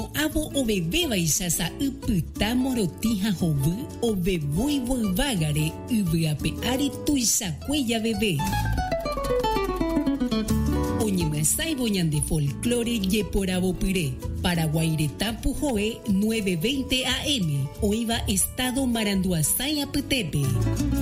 no avo obebeba isasa upyta morotija hovy ovevúivoivágare yvyape ári tuichakuéja veve. Oñemyasãivo ñande folclore jeporavopyre. Paraguaireta Pujoe 9:20 AM. Oiva Estado Maranduasái apytépe.